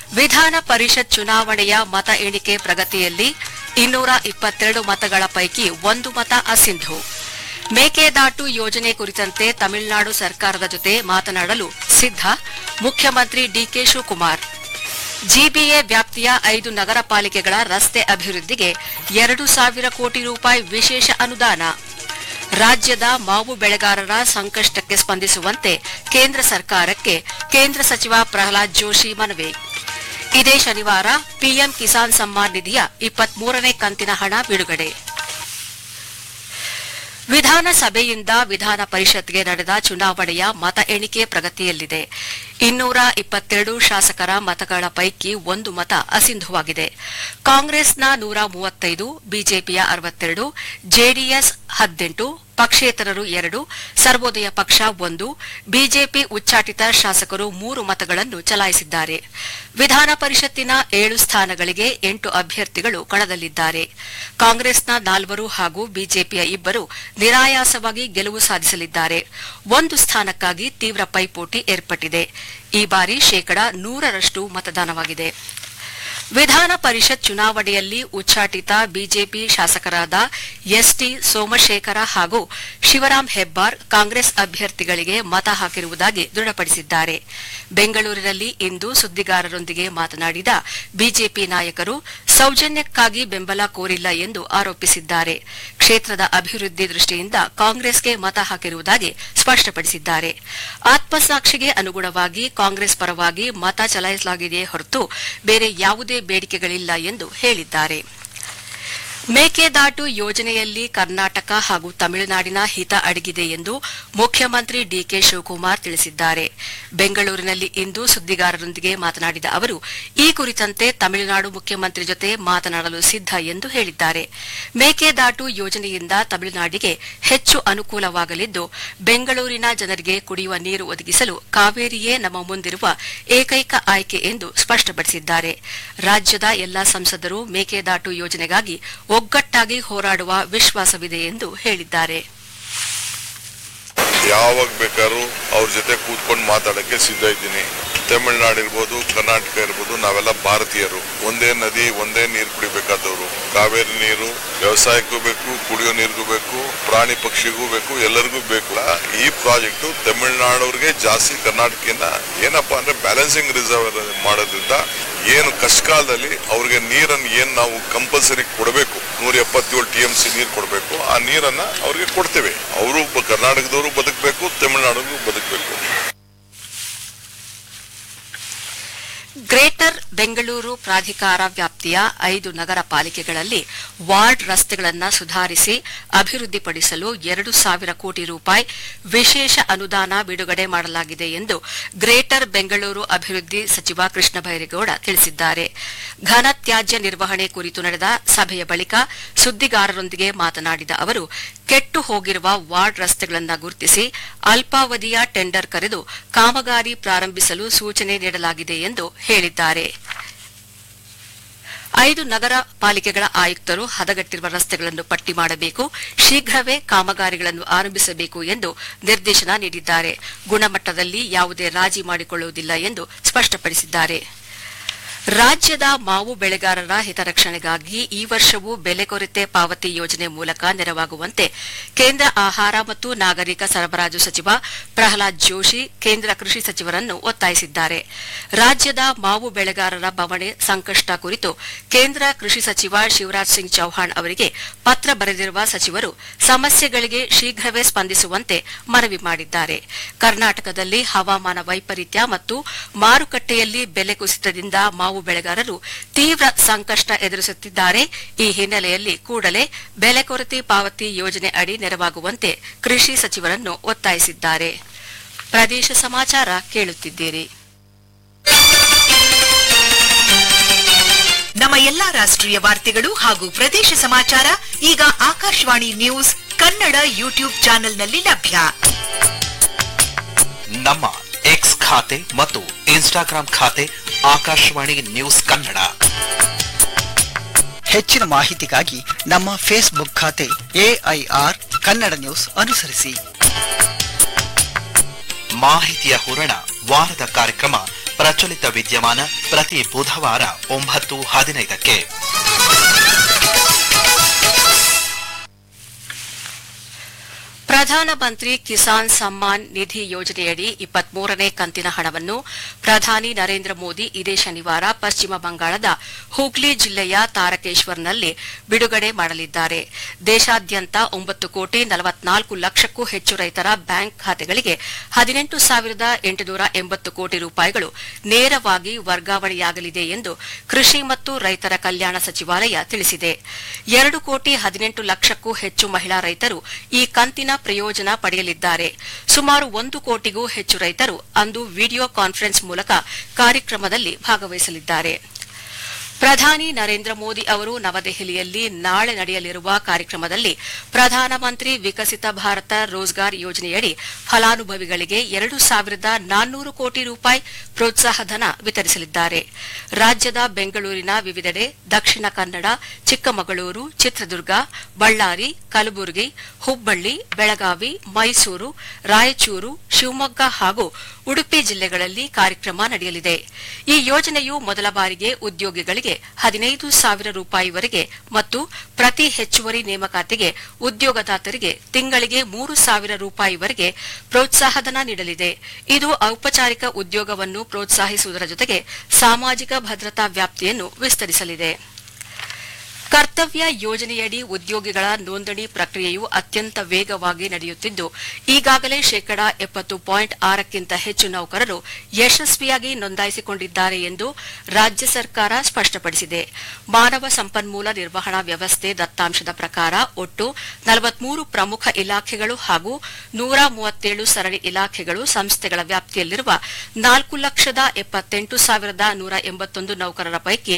ವಿಧಾನ ಪರಿಷತ್ ಚುನಾವಣೆಯ ಮತ ಎಣಿಕೆ ಪ್ರಗತಿಯಲ್ಲಿ 222 ಮತಗಳ ಪೈಕಿ 1 ಮತ ಅಸಿಂಧು. ಮೇಕೆದಾಟು ಯೋಜನೆ ಕುರಿತಂತೆ ತಮಿಳುನಾಡು ಸರ್ಕಾರದ ಜೊತೆ ಮಾತನಾಡಲು ಸಿದ್ಧ ಮುಖ್ಯಮಂತ್ರಿ ಡಿಕೆ ಶಿವಕುಮಾರ್. ಜಿಬಿಎ ವ್ಯಾಪ್ತಿಯ 5 ನಗರ ಪಾಲಿಕೆಗಳ ರಸ್ತೆ ಅಭಿವೃದ್ಧಿಗೆ 2,000 ಕೋಟಿ ರೂಪಾಯಿ ವಿಶೇಷ ಅನುದಾನ. ರಾಜ್ಯದ ಮಾವು ಬೆಳೆಗಾರರ ಸಂಕಷ್ಟಕ್ಕೆ ಸ್ಪಂದಿಸುವಂತೆ ಕೇಂದ್ರ ಸರ್ಕಾರಕ್ಕೆ ಕೇಂದ್ರ ಸಚಿವ ಪ್ರಹ್ಲಾದ್ ಜೋಶಿ ಮನವಿ. ಇದೇ ಶನಿವಾರ ಪಿಎಂ ಕಿಸಾನ್ ಸಮ್ಮಾನ್ ನಿಧಿಯ 23ನೇ ಕಂತಿನ ಹಣ ಬಿಡುಗಡೆ. ವಿಧಾನಸಭೆಯಿಂದ ವಿಧಾನ ಪರಿಷತ್ಗೆ ನಡೆದ ಚುನಾವಣೆಯ ಮತ ಎಣಿಕೆ ಪ್ರಗತಿಯಲ್ಲಿದೆ. 222 ಶಾಸಕರ ಮತಗಳ ಪೈಕಿ 1 ಮತ ಅಸಿಂಧುವಾಗಿದೆ. ಕಾಂಗ್ರೆಸ್ನ 135, ಬಿಜೆಪಿಯ 62, ಜೆಡಿಎಸ್ 18, ಪಕ್ಷೇತರರು 2, ಸರ್ವೋದಯ ಪಕ್ಷ 1, ಬಿಜೆಪಿ ಉಚ್ಚಾಟಿತ ಶಾಸಕರು 3 ಮತಗಳನ್ನು ಚಲಾಯಿಸಿದ್ದಾರೆ. ವಿಧಾನ ಪರಿಷತ್ತಿನ 7 ಸ್ಥಾನಗಳಿಗೆ 8 ಅಭ್ಯರ್ಥಿಗಳು ಕಣದಲ್ಲಿದ್ದಾರೆ. ಕಾಂಗ್ರೆಸ್ನ 4 ಹಾಗೂ ಬಿಜೆಪಿಯ 2 ನಿರಾಯಾಸವಾಗಿ ಗೆಲುವು ಸಾಧಿಸಲಿದ್ದಾರೆ. 1 ಸ್ಥಾನಕ್ಕಾಗಿ ತೀವ್ರ ಪೈಪೋಟಿ ಏರ್ಪಟ್ಟಿದೆ. ಈ ಬಾರಿ 100% ಮತದಾನವಾಗಿದೆ. ವಿಧಾನ ಪರಿಷತ್ ಚುನಾವಣೆಯಲ್ಲಿ ಉಚ್ಚಾಟಿತ ಬಿಜೆಪಿ ಶಾಸಕರಾದ ಎಸ್ಟಿ ಸೋಮಶೇಖರ ಹಾಗೂ ಶಿವರಾಂ ಹೆಬ್ಬಾರ್ ಕಾಂಗ್ರೆಸ್ ಅಭ್ಯರ್ಥಿಗಳಿಗೆ ಮತ ಹಾಕಿರುವುದಾಗಿ ದೃಢಪಡಿಸಿದ್ದಾರೆ. ಬೆಂಗಳೂರಿನಲ್ಲಿ ಇಂದು ಸುದ್ದಿಗಾರರೊಂದಿಗೆ ಮಾತನಾಡಿದ ಬಿಜೆಪಿ ನಾಯಕರು ಸೌಜನ್ಯಕ್ಕಾಗಿ ಬೆಂಬಲ ಕೋರಿಲ್ಲ ಎಂದು ಆರೋಪಿಸಿದ್ದಾರೆ. ಕ್ಷೇತ್ರದ ಅಭಿವೃದ್ಧಿ ದೃಷ್ಟಿಯಿಂದ ಕಾಂಗ್ರೆಸ್ಗೆ ಮತ ಹಾಕಿರುವುದಾಗಿ ಸ್ಪಷ್ಟಪಡಿಸಿದ್ದಾರೆ. ಆತ್ಮಸಾಕ್ಷಿಗೆ ಅನುಗುಣವಾಗಿ ಕಾಂಗ್ರೆಸ್ ಪರವಾಗಿ ಮತ ಚಲಾಯಿಸಲಾಗಿದೆಯೇ ಹೊರತು ಬೇರೆ ಯಾವುದೇ ಬೇಡಿಕೆಗಳಿಲ್ಲ ಎಂದು ಹೇಳಿದ್ದಾರೆ. ಮೇಕೆದಾಟು ಯೋಜನೆಯಲ್ಲಿ ಕರ್ನಾಟಕ ಹಾಗೂ ತಮಿಳುನಾಡಿನ ಹಿತ ಅಡಗಿದೆ ಎಂದು ಮುಖ್ಯಮಂತ್ರಿ ಡಿಕೆ ಶಿವಕುಮಾರ್ ತಿಳಿಸಿದ್ದಾರೆ. ಬೆಂಗಳೂರಿನಲ್ಲಿ ಇಂದು ಸುದ್ದಿಗಾರರೊಂದಿಗೆ ಮಾತನಾಡಿದ ಅವರು ಈ ಕುರಿತಂತೆ ತಮಿಳುನಾಡು ಮುಖ್ಯಮಂತ್ರಿ ಜೊತೆ ಮಾತನಾಡಲು ಸಿದ್ಧ ಎಂದು ಹೇಳಿದ್ದಾರೆ. ಮೇಕೆದಾಟು ಯೋಜನೆಯಿಂದ ತಮಿಳುನಾಡಿಗೆ ಹೆಚ್ಚು ಅನುಕೂಲವಾಗಲಿದ್ದು ಬೆಂಗಳೂರಿನ ಜನರಿಗೆ ಕುಡಿಯುವ ನೀರು ಒದಗಿಸಲು ಕಾವೇರಿಯೇ ನಮ್ಮ ಮುಂದಿರುವ ಏಕೈಕ ಆಯ್ಕೆ ಎಂದು ಸ್ಪಷ್ಟಪಡಿಸಿದ್ದಾರೆ. ರಾಜ್ಯದ ಎಲ್ಲಾ ಸಂಸದರು ಮೇಕೆದಾಟು ಯೋಜನೆಗಾಗಿ ಒಗ್ಗಟ್ಟಾಗಿ ಹೋರಾಡುವ ವಿಶ್ವಾಸವಿದೆ ಎಂದು ಹೇಳಿದ್ದಾರೆ. ಯಾವಾಗ ಬೇಕಾದ್ರೂ ಅವ್ರ ಜೊತೆ ಕೂತ್ಕೊಂಡು ಮಾತಾಡಕ್ಕೆ ಸಿದ್ಧ ಇದ್ದೀನಿ. ತಮಿಳುನಾಡು ಇರ್ಬೋದು, ಕರ್ನಾಟಕ ಇರ್ಬೋದು, ನಾವೆಲ್ಲ ಭಾರತೀಯರು. ಒಂದೇ ನದಿ, ಒಂದೇ ನೀರು ಕುಡಿಬೇಕಾದವರು. ಕಾವೇರಿ ನೀರು ವ್ಯವಸಾಯಕ್ಕೂ ಬೇಕು, ಕುಡಿಯೋ ನೀರಿಗೂ ಬೇಕು, ಪ್ರಾಣಿ ಪಕ್ಷಿಗೂ ಬೇಕು, ಎಲ್ಲರಿಗೂ ಬೇಕು. ಈ ಪ್ರಾಜೆಕ್ಟ್ ತಮಿಳುನಾಡವ್ರಿಗೆ ಜಾಸ್ತಿ, ಕರ್ನಾಟಕದಿಂದ ಏನಪ್ಪಾ ಅಂದ್ರೆ ಬ್ಯಾಲೆನ್ಸಿಂಗ್ ರಿಸರ್ವ್ ಮಾಡೋದ್ರಿಂದ ಏನು ಕಷ್ಟ ಕಾಲದಲ್ಲಿ ಅವ್ರಿಗೆ ನೀರನ್ನು ಏನ್ ನಾವು ಕಂಪಲ್ಸರಿ ಕೊಡಬೇಕು, 177 TMC ನೀರು ಕೊಡಬೇಕು, ಆ ನೀರನ್ನ ಅವ್ರಿಗೆ ಕೊಡ್ತೇವೆ. ಅವರು ಕರ್ನಾಟಕದವರು ಬದುಕಬೇಕು, ತಮಿಳುನಾಡಿಗೂ ಬದುಕಬೇಕು. ಗ್ರೇಟರ್ ಬೆಂಗಳೂರು ಪ್ರಾಧಿಕಾರ ವ್ಯಾಪ್ತಿಯ 5 ನಗರ ಪಾಲಿಕೆಗಳಲ್ಲಿ ವಾರ್ಡ್ ರಸ್ತೆಗಳನ್ನು ಸುಧಾರಿಸಿ ಅಭಿವೃದ್ಧಿಪಡಿಸಲು 2,000 ಕೋಟಿ ರೂಪಾಯಿ ವಿಶೇಷ ಅನುದಾನ ಬಿಡುಗಡೆ ಮಾಡಲಾಗಿದೆ ಎಂದು ಗ್ರೇಟರ್ ಬೆಂಗಳೂರು ಅಭಿವೃದ್ಧಿ ಸಚಿವ ಕೃಷ್ಣ ಬೈರೇಗೌಡ ತಿಳಿಸಿದ್ದಾರೆ. ಘನ ತ್ಯಾಜ್ಯ ನಿರ್ವಹಣೆ ಕುರಿತು ನಡೆದ ಸಭೆಯ ಬಳಿಕ ಸುದ್ದಿಗಾರರೊಂದಿಗೆ ಮಾತನಾಡಿದ ಅವರು ಕೆಟ್ಟು ಹೋಗಿರುವ ವಾರ್ಡ್ ರಸ್ತೆಗಳನ್ನು ಗುರುತಿಸಿ ಅಲ್ಪಾವಧಿಯ ಟೆಂಡರ್ ಕರೆದು ಕಾಮಗಾರಿ ಪ್ರಾರಂಭಿಸಲು ಸೂಚನೆ ನೀಡಲಾಗಿದೆ ಎಂದು ಹೇಳಿದ್ದಾರೆ. 5 ನಗರ ಪಾಲಿಕೆಗಳ ಆಯುಕ್ತರು ಹದಗೆಟ್ಟಿರುವ ರಸ್ತೆಗಳನ್ನು ಪಟ್ಟಿ ಮಾಡಬೇಕು, ಶೀಘ್ರವೇ ಕಾಮಗಾರಿಗಳನ್ನು ಆರಂಭಿಸಬೇಕು ಎಂದು ನಿರ್ದೇಶನ ನೀಡಿದ್ದಾರೆ. ಗುಣಮಟ್ಟದಲ್ಲಿ ಯಾವುದೇ ರಾಜಿ ಮಾಡಿಕೊಳ್ಳುವುದಿಲ್ಲ ಎಂದು ಸ್ಪಷ್ಟಪಡಿಸಿದ್ದಾರೆ. ರಾಜ್ಯದ ಮಾವು ಬೆಳೆಗಾರರ ಹಿತರಕ್ಷಣೆಗಾಗಿ ಈ ವರ್ಷವೂ ಬೆಲೆ ಕೊರತೆ ಪಾವತಿ ಯೋಜನೆ ಮೂಲಕ ನೆರವಾಗುವಂತೆ ಕೇಂದ್ರ ಆಹಾರ ಮತ್ತು ನಾಗರಿಕ ಸರಬರಾಜು ಸಚಿವ ಪ್ರಹ್ಲಾದ್ ಜೋಶಿ ಕೇಂದ್ರ ಕೃಷಿ ಸಚಿವರನ್ನು ಒತ್ತಾಯಿಸಿದ್ದಾರೆ. ರಾಜ್ಯದ ಮಾವು ಬೆಳೆಗಾರರ ಬವಣೆ ಸಂಕಷ್ಟ ಕುರಿತು ಕೇಂದ್ರ ಕೃಷಿ ಸಚಿವ ಶಿವರಾಜ್ ಸಿಂಗ್ ಚೌಹಾಣ್ ಅವರಿಗೆ ಪತ್ರ ಬರೆದಿರುವ ಸಚಿವರು ಸಮಸ್ಯೆಗಳಿಗೆ ಶೀಘ್ರವೇ ಸ್ಪಂದಿಸುವಂತೆ ಮನವಿ ಮಾಡಿದ್ದಾರೆ. ಕರ್ನಾಟಕದಲ್ಲಿ ಹವಾಮಾನ ವೈಪರೀತ್ಯ ಮತ್ತು ಮಾರುಕಟ್ಟೆಯಲ್ಲಿ ಬೆಲೆ ಕುಸಿತದಿಂದ ಮಾವು ಬೆಳೆಗಾರರು ತೀವ್ರ ಸಂಕಷ್ಟ ಎದುರಿಸುತ್ತಿದ್ದಾರೆ. ಈ ಹಿನ್ನೆಲೆಯಲ್ಲಿ ಕೂಡಲೇ ಬೆಲೆ ಕೊರತೆ ಪಾವತಿ ಯೋಜನೆ ಅಡಿ ನೆರವಾಗುವಂತೆ ಕೃಷಿ ಸಚಿವರನ್ನು ಒತ್ತಾಯಿಸಿದ್ದಾರೆ. ಪ್ರದೇಶ ಸಮಾಚಾರ ಕೇಳುತ್ತಿದ್ದೀರಿ. ನಮ್ಮ ಎಲ್ಲಾ ರಾಷ್ಟ್ರೀಯ ವಾರ್ತೆಗಳು ಹಾಗೂ ಪ್ರದೇಶ ಸಮಾಚಾರ ಈಗ ಆಕಾಶವಾಣಿ ನ್ಯೂಸ್ ಕನ್ನಡ ಯೂಟ್ಯೂಬ್ ಚಾನೆಲ್ನಲ್ಲಿ ಲಭ್ಯ. ನಮ್ಮ ಎಕ್ಸ್ ಖಾತೆ ಮತ್ತು ಇನ್ಸ್ಟಾಗ್ರಾಂ ಖಾತೆ ಆಕಾಶವಾಣಿ ನ್ಯೂಸ್ ಕನ್ನಡ. ಹೆಚ್ಚಿನ ಮಾಹಿತಿಗಾಗಿ ನಮ್ಮ ಫೇಸ್ಬುಕ್ ಖಾತೆ AIR ಕನ್ನಡ ನ್ಯೂಸ್ ಅನುಸರಿಸಿ. ಮಾಹಿತಿಯ ಹೂರಣ ವಾರದ ಕಾರ್ಯಕ್ರಮ ಪ್ರಚಲಿತ ವಿದ್ಯಮಾನ ಪ್ರತಿ ಬುಧವಾರ 9:15ಕ್ಕೆ. ಪ್ರಧಾನಮಂತ್ರಿ ಕಿಸಾನ್ ಸಮ್ಮಾನ್ ನಿಧಿ ಯೋಜನೆಯಡಿ 23ನೇ ಕಂತಿನ ಹಣವನ್ನು ಪ್ರಧಾನಿ ನರೇಂದ್ರ ಮೋದಿ ಇದೇ ಶನಿವಾರ ಪಶ್ಚಿಮ ಬಂಗಾಳದ ಹೂಗ್ಲಿ ಜಿಲ್ಲೆಯ ತಾರಕೇಶ್ವರ್ನಲ್ಲಿ ಬಿಡುಗಡೆ ಮಾಡಲಿದ್ದಾರೆ. ದೇಶಾದ್ಯಂತ 9,44 ಲಕ್ಷಕ್ಕೂ ಹೆಚ್ಚು ರೈತರ ಬ್ಯಾಂಕ್ ಖಾತೆಗಳಿಗೆ 18,880 ಕೋಟಿ ರೂಪಾಯಿಗಳು ನೇರವಾಗಿ ವರ್ಗಾವಣೆಯಾಗಲಿದೆ ಎಂದು ಕೃಷಿ ಮತ್ತು ರೈತರ ಕಲ್ಯಾಣ ಸಚಿವಾಲಯ ತಿಳಿಸಿದೆ. 2,18 ಲಕ್ಷಕ್ಕೂ ಹೆಚ್ಚು ಮಹಿಳಾ ರೈತರು ಈ ಕಂತಿನ ಪ್ರಯೋಜನ ಪಡೆಯಲಿದ್ದಾರೆ. ಸುಮಾರು 1 ಕೋಟಿಗೂ ಹೆಚ್ಚು ರೈತರು ಅಂದು ವಿಡಿಯೋ ಕಾನ್ಫರೆನ್ಸ್ ಮೂಲಕ ಕಾರ್ಯಕ್ರಮದಲ್ಲಿ ಭಾಗವಹಿಸಲಿದ್ದಾರೆ. ಪ್ರಧಾನಿ ನರೇಂದ್ರ ಮೋದಿ ಅವರು ನವದೆಹಲಿಯಲ್ಲಿ ನಾಳೆ ನಡೆಯಲಿರುವ ಕಾರ್ಯಕ್ರಮದಲ್ಲಿ ಪ್ರಧಾನಮಂತ್ರಿ ವಿಕಸಿತ ಭಾರತ ರೋಜ್ಗಾರ್ ಯೋಜನೆಯಡಿ ಫಲಾನುಭವಿಗಳಿಗೆ 2,400 ಕೋಟಿ ರೂಪಾಯಿ ಪ್ರೋತ್ಸಾಹಧನ ವಿತರಿಸಲಿದ್ದಾರೆ. ರಾಜ್ಯದ ಬೆಂಗಳೂರಿನ ವಿವಿಧೆಡೆ ದಕ್ಷಿಣ ಕನ್ನಡ, ಚಿಕ್ಕಮಗಳೂರು, ಚಿತ್ರದುರ್ಗ, ಬಳ್ಳಾರಿ, ಕಲಬುರಗಿ, ಹುಬ್ಬಳ್ಳಿ, ಬೆಳಗಾವಿ, ಮೈಸೂರು, ರಾಯಚೂರು, ಶಿವಮೊಗ್ಗ ಹಾಗೂ ಉಡುಪಿ ಜಿಲ್ಲೆಗಳಲ್ಲಿ ಕಾರ್ಯಕ್ರಮ ನಡೆಯಲಿದೆ. ಈ ಯೋಜನೆಯು ಮೊದಲ ಬಾರಿಗೆ ಉದ್ಯೋಗಿಗಳಿಗೆ 15,000 ರೂಪಾಯಿವರೆಗೆ ಮತ್ತು ಪ್ರತಿ ಹೆಚ್ಚುವರಿ ನೇಮಕಾತಿಗೆ ಉದ್ಯೋಗದಾತರಿಗೆ ತಿಂಗಳಿಗೆ 3,000 ರೂಪಾಯಿವರೆಗೆ ಪ್ರೋತ್ಸಾಹಧನ ನೀಡಲಿದೆ. ಇದು ಔಪಚಾರಿಕ ಉದ್ಯೋಗವನ್ನು ಪ್ರೋತ್ಸಾಹಿಸುವುದರ ಜೊತೆಗೆ ಸಾಮಾಜಿಕ ಭದ್ರತಾ ವ್ಯಾಪ್ತಿಯನ್ನು ವಿಸ್ತರಿಸಲಿದೆ. ಕರ್ತವ್ಯ ಯೋಜನೆಯಡಿ ಉದ್ಯೋಗಿಗಳ ನೋಂದಣಿ ಪ್ರಕ್ರಿಯೆಯು ಅತ್ಯಂತ ವೇಗವಾಗಿ ನಡೆಯುತ್ತಿದ್ದು, ಈಗಾಗಲೇ 70.6ಕ್ಕಿಂತ ಹೆಚ್ಚು ನೌಕರರು ಯಶಸ್ವಿಯಾಗಿ ನೋಂದಾಯಿಸಿಕೊಂಡಿದ್ದಾರೆ ಎಂದು ರಾಜ್ಯ ಸರ್ಕಾರ ಸ್ಪಷ್ಟಪಡಿಸಿದೆ. ಮಾನವ ಸಂಪನ್ಮೂಲ ನಿರ್ವಹಣಾ ವ್ಯವಸ್ಥೆ ದತ್ತಾಂಶದ ಪ್ರಕಾರ ಒಟ್ಟು 43 ಪ್ರಮುಖ ಇಲಾಖೆಗಳು ಹಾಗೂ 137 ಸರಣಿ ಇಲಾಖೆಗಳು ಸಂಸ್ಥೆಗಳ ವ್ಯಾಪ್ತಿಯಲ್ಲಿರುವ 4,78,181 ನೌಕರರ ಪೈಕಿ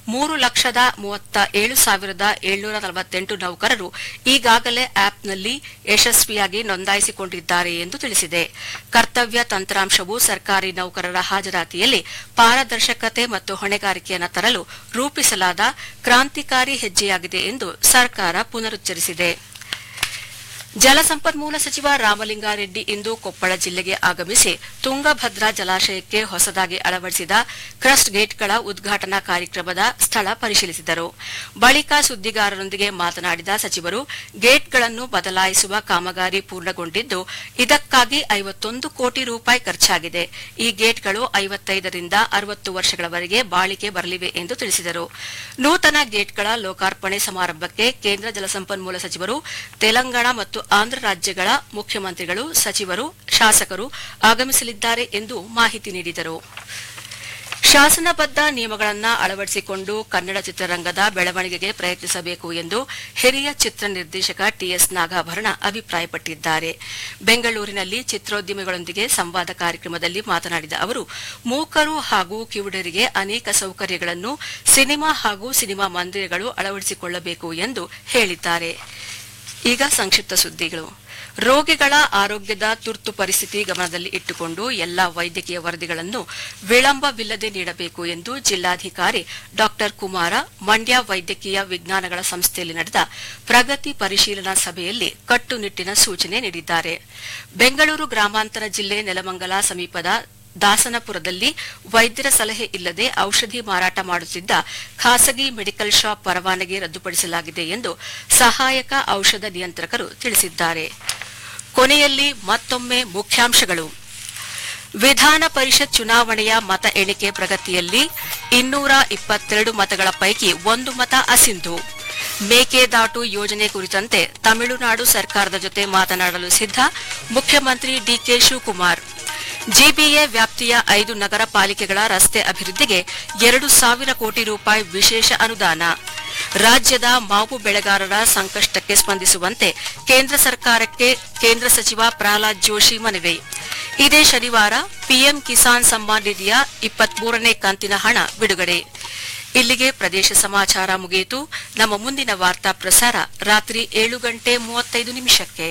3,37,748 ನೌಕರರು ಈಗಾಗಲೇ ಆಪ್ನಲ್ಲಿ ಯಶಸ್ವಿಯಾಗಿ ನೋಂದಾಯಿಸಿಕೊಂಡಿದ್ದಾರೆ ಎಂದು ತಿಳಿಸಿದೆ. ಕರ್ತವ್ಯ ತಂತ್ರಾಂಶವು ಸರ್ಕಾರಿ ನೌಕರರ ಹಾಜರಾತಿಯಲ್ಲಿ ಪಾರದರ್ಶಕತೆ ಮತ್ತು ಹೊಣೆಗಾರಿಕೆಯನ್ನು ತರಲು ರೂಪಿಸಲಾದ ಕ್ರಾಂತಿಕಾರಿ ಹೆಜ್ಜೆಯಾಗಿದೆ ಎಂದು ಸರ್ಕಾರ ಪುನರುಚ್ಚರಿಸಿದೆ. ಜಲಸಂಪನ್ಮೂಲ ಸಚಿವ ರಾಮಲಿಂಗಾರೆಡ್ಡಿ ಇಂದು ಕೊಪ್ಪಳ ಜಿಲ್ಲೆಗೆ ಆಗಮಿಸಿ ತುಂಗಭದ್ರಾ ಜಲಾಶಯಕ್ಕೆ ಹೊಸದಾಗಿ ಅಳವಡಿಸಿದ ಕ್ರಸ್ಟ್ ಗೇಟ್ಗಳ ಉದ್ಘಾಟನಾ ಕಾರ್ಯಕ್ರಮದ ಸ್ಥಳ ಪರಿಶೀಲಿಸಿದರು. ಬಳಿಕ ಸುದ್ದಿಗಾರರೊಂದಿಗೆ ಮಾತನಾಡಿದ ಸಚಿವರು, ಗೇಟ್ಗಳನ್ನು ಬದಲಾಯಿಸುವ ಕಾಮಗಾರಿ ಪೂರ್ಣಗೊಂಡಿದ್ದು, ಇದಕ್ಕಾಗಿ 51 ಕೋಟಿ ರೂಪಾಯಿ ಖರ್ಚಾಗಿದೆ. ಈ ಗೇಟ್ಗಳು 55 ರಿಂದ 60 ವರ್ಷಗಳವರೆಗೆ ಬಾಳಿಕೆ ಬರಲಿವೆ ಎಂದು ತಿಳಿಸಿದರು. ನೂತನ ಗೇಟ್ಗಳ ಲೋಕಾರ್ಪಣೆ ಸಮಾರಂಭಕ್ಕೆ ಕೇಂದ್ರ ಜಲಸಂಪನ್ಮೂಲ ಸಚಿವರು, ತೆಲಂಗಾಣ ಮತ್ತು ಆಂಧ್ರ ರಾಜ್ಯಗಳ ಮುಖ್ಯಮಂತ್ರಿಗಳು, ಸಚಿವರು, ಶಾಸಕರು ಆಗಮಿಸಲಿದ್ದಾರೆ ಎಂದು ಮಾಹಿತಿ ನೀಡಿದರು. ಶಾಸನಬದ್ದ ನಿಯಮಗಳನ್ನು ಅಳವಡಿಸಿಕೊಂಡು ಕನ್ನಡ ಚಿತ್ರರಂಗದ ಬೆಳವಣಿಗೆಗೆ ಪ್ರಯತ್ನಿಸಬೇಕು ಎಂದು ಹಿರಿಯ ಚಿತ್ರ ನಿರ್ದೇಶಕ ಟಿಎಸ್ ನಾಗಾಭರಣ ಅಭಿಪ್ರಾಯಪಟ್ಟಿದ್ದಾರೆ. ಬೆಂಗಳೂರಿನಲ್ಲಿ ಚಿತ್ರೋದ್ಯಮಿಗಳೊಂದಿಗೆ ಸಂವಾದ ಕಾರ್ಯಕ್ರಮದಲ್ಲಿ ಮಾತನಾಡಿದ ಅವರು, ಮೂಕರು ಹಾಗೂ ಕಿವುಡರಿಗೆ ಅನೇಕ ಸೌಕರ್ಯಗಳನ್ನು ಸಿನಿಮಾ ಹಾಗೂ ಸಿನಿಮಾ ಮಂದಿರಗಳು ಅಳವಡಿಸಿಕೊಳ್ಳಬೇಕು ಎಂದು ಹೇಳಿದ್ದಾರೆ. ಈಗ ಸಂಕ್ಷಿಪ್ತ ಸುದ್ದಿಗಳು. ರೋಗಿಗಳ ಆರೋಗ್ಯದ ತುರ್ತು ಪರಿಸ್ಥಿತಿ ಗಮನದಲ್ಲಿ ಇಟ್ಟುಕೊಂಡು ಎಲ್ಲಾ ವೈದ್ಯಕೀಯ ವರದಿಗಳನ್ನು ವಿಳಂಬವಿಲ್ಲದೆ ನೀಡಬೇಕು ಎಂದು ಜಿಲ್ಲಾಧಿಕಾರಿ ಡಾ ಕುಮಾರ ಮಂಡ್ಯ ವೈದ್ಯಕೀಯ ವಿಜ್ಞಾನಗಳ ಸಂಸ್ಥೆಯಲ್ಲಿ ನಡೆದ ಪ್ರಗತಿ ಪರಿಶೀಲನಾ ಸಭೆಯಲ್ಲಿ ಕಟ್ಟುನಿಟ್ಟಿನ ಸೂಚನೆ ನೀಡಿದ್ದಾರೆ. ಬೆಂಗಳೂರು ಗ್ರಾಮಾಂತರ ಜಿಲ್ಲೆ ನೆಲಮಂಗಲ ಸಮೀಪದ ದಾಸನಪುರದಲ್ಲಿ ವೈದ್ಯರ ಸಲಹೆ ಇಲ್ಲದೆ ಔಷಧಿ ಮಾರಾಟ ಮಾಡುತ್ತಿದ್ದ ಖಾಸಗಿ ಮೆಡಿಕಲ್ ಶಾಪ್ ಪರವಾನಗಿ ರದ್ದುಪಡಿಸಲಾಗಿದೆ ಎಂದು ಸಹಾಯಕ ಔಷಧ ನಿಯಂತ್ರಕರು ತಿಳಿಸಿದ್ದಾರೆ. ಕೊನೆಯಲ್ಲಿ ಮತ್ತೊಮ್ಮೆ ಮುಖ್ಯಾಂಶಗಳು. ವಿಧಾನ ಪರಿಷತ್ ಚುನಾವಣೆಯ ಮತ ಎಣಿಕೆ ಪ್ರಗತಿಯಲ್ಲಿ 222 ಮತಗಳ ಪೈಕಿ 1 ಮತ ಅಸಿಂಧು. ಮೇಕೆದಾಟು ಯೋಜನೆ ಕುರಿತಂತೆ ತಮಿಳುನಾಡು ಸರ್ಕಾರದ ಜೊತೆ ಮಾತನಾಡಲು ಸಿದ್ಧ ಮುಖ್ಯಮಂತ್ರಿ ಡಿಕೆ ಶಿವಕುಮಾರ್. ಜಿಬಿಎ ವ್ಯಾಪ್ತಿಯ 5 ನಗರ ಪಾಲಿಕೆಗಳ ರಸ್ತೆ ಅಭಿವೃದ್ಧಿಗೆ 2,000 ಕೋಟಿ ರೂಪಾಯಿ ವಿಶೇಷ ಅನುದಾನ. ರಾಜ್ಯದ ಮಾವು ಬೆಳೆಗಾರರ ಸಂಕಷ್ಟಕ್ಕೆ ಸ್ಪಂದಿಸುವಂತೆ ಕೇಂದ್ರ ಸರ್ಕಾರಕ್ಕೆ ಕೇಂದ್ರ ಸಚಿವ ಪ್ರಹ್ಲಾದ್ ಜೋಶಿ ಮನವಿ. ಇದೇ ಶನಿವಾರ ಪಿಎಂ ಕಿಸಾನ್ ಸಮ್ಮಾನ್ ನಿಧಿಯ 23ನೇ ಕಂತಿನ ಹಣ ಬಿಡುಗಡೆ. ಇಲ್ಲಿಗೆ ಪ್ರದೇಶ ಸಮಾಚಾರ ಮುಗಿಯಿತು. ನಮ್ಮ ಮುಂದಿನ ವಾರ್ತಾ ಪ್ರಸಾರ ರಾತ್ರಿ 7:35.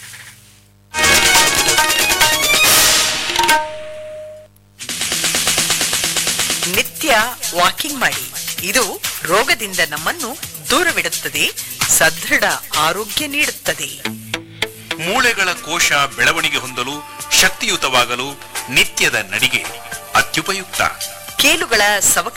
ನಿತ್ಯ ವಾಕಿಂಗ್ ಮಾಡಿ. ಇದು ರೋಗದಿಂದ ನಮ್ಮನ್ನು ದೂರವಿಡುತ್ತದೆ, ಸದೃಢ ಆರೋಗ್ಯ ನೀಡುತ್ತದೆ. ಮೂಳೆಗಳ ಕೋಶ ಬೆಳವಣಿಗೆ ಹೊಂದಲು, ಶಕ್ತಿಯುತವಾಗಲು ನಿತ್ಯದ ನಡಿಗೆ ಅತ್ಯುಪಯುಕ್ತ. ಕೇಳುಗಳ